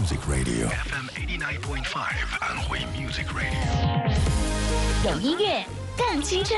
Music Radio FM 89.5安徽 Music Radio 有音乐更青春。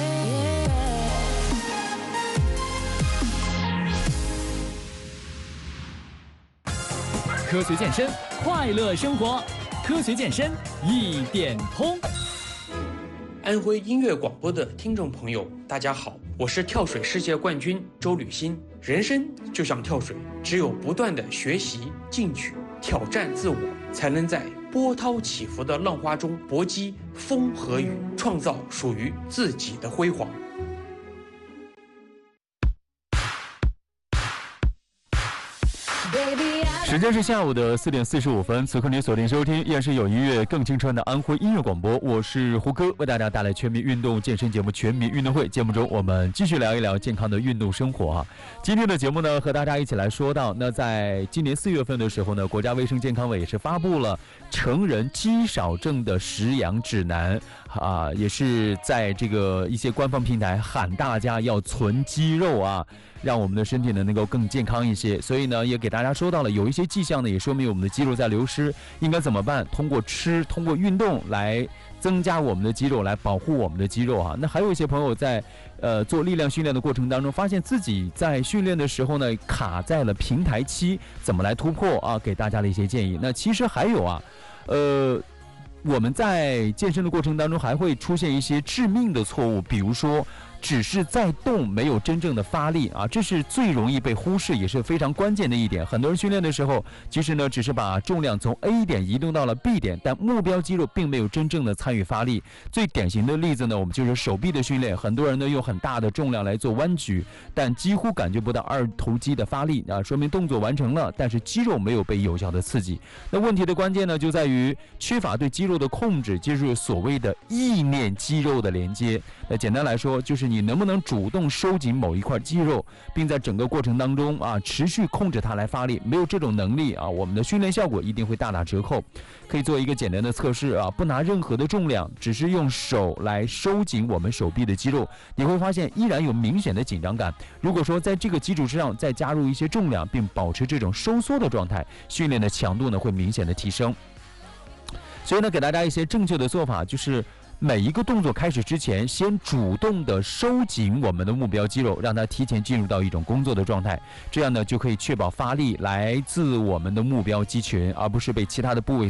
科学健身，快乐生活。科学健身一点通。 安徽音乐广播的听众朋友，大家好，我是跳水世界冠军周履新。人生就像跳水，只有不断的学习、进取、挑战自我，才能在波涛起伏的浪花中搏击风和雨，创造属于自己的辉煌。 时间是下午的4点45分，此刻您锁定收听依然是有音乐更青春的安徽音乐广播，我是胡歌，为大家带来全民运动健身节目《全民运动会》。节目中我们继续聊一聊健康的运动生活啊。今天的节目呢，和大家一起来说到，那在今年4月份的时候呢，国家卫生健康委也是发布了成人肌少症的食养指南啊，也是在这个一些官方平台喊大家要存肌肉啊，让我们的身体呢能够更健康一些。所以呢，也给大家说到了有一些迹象呢，也说明我们的肌肉在流失，应该怎么办？通过吃，通过运动来增加我们的肌肉，来保护我们的肌肉啊。那还有一些朋友在做力量训练的过程当中，发现自己在训练的时候呢卡在了平台期，怎么来突破啊？给大家的一些建议。那其实还有啊，我们在健身的过程当中还会出现一些致命的错误，比如说只是在动，没有真正的发力啊，这是最容易被忽视，也是非常关键的一点。很多人训练的时候，其实呢只是把重量从 A 点移动到了 B 点，但目标肌肉并没有真正的参与发力。最典型的例子呢，我们就是手臂的训练，很多人呢用很大的重量来做弯举，但几乎感觉不到二头肌的发力啊，说明动作完成了，但是肌肉没有被有效的刺激。那问题的关键呢，就在于缺乏对肌肉的控制，就是所谓的意念肌肉的连接。那简单来说，就是你能不能主动收紧某一块肌肉，并在整个过程当中啊持续控制它来发力。没有这种能力啊，我们的训练效果一定会大打折扣。可以做一个简单的测试啊，不拿任何的重量，只是用手来收紧我们手臂的肌肉，你会发现依然有明显的紧张感。如果说在这个基础之上再加入一些重量，并保持这种收缩的状态，训练的强度呢会明显的提升。所以呢，给大家一些正确的做法，就是每一个动作开始之前，先主动的收紧我们的目标肌肉，让它提前进入到一种工作的状态，这样呢就可以确保发力来自我们的目标肌群，而不是被其他的部位